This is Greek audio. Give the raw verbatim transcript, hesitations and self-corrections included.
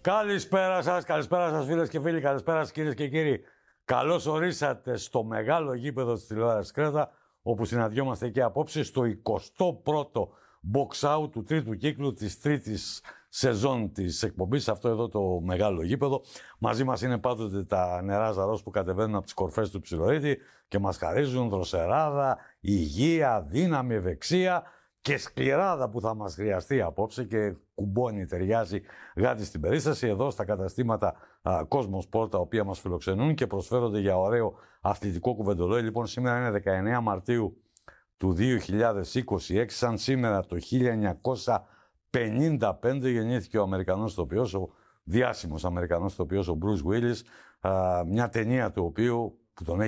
Καλησπέρα σας, καλησπέρα σας φίλες και φίλοι, καλησπέρα σας κυρίες και κύριοι. Καλώς ορίσατε στο μεγάλο γήπεδο της τηλεόρασης Κρέτα, όπου συναντιόμαστε και απόψε στο εικοστό πρώτο box out του τρίτου κύκλου της τρίτης σεζόν της εκπομπής, αυτό εδώ το μεγάλο γήπεδο. Μαζί μας είναι πάντοτε τα νερά Ζαρός που κατεβαίνουν από τις κορφές του Ψιλορίτη και μας χαρίζουν δροσεράδα, υγεία, δύναμη, ευεξία και σκληράδα που θα μας χρειαστεί απόψε και κουμπώνει, ταιριάζει γάτι στην περίσταση εδώ στα καταστήματα Κόσμο Sport, τα οποία μας φιλοξενούν και προσφέρονται για ωραίο αθλητικό κουβεντολόι. Λοιπόν, σήμερα είναι δεκαεννέα Μαρτίου του δύο χιλιάδες είκοσι έξι, σαν σήμερα το χίλια εννιακόσια πενήντα πέντε γεννήθηκε ο Αμερικανός ηθοποιός, ο διάσημος Αμερικανός ηθοποιός, ο Bruce Willis, μια ταινία του οποίου που τον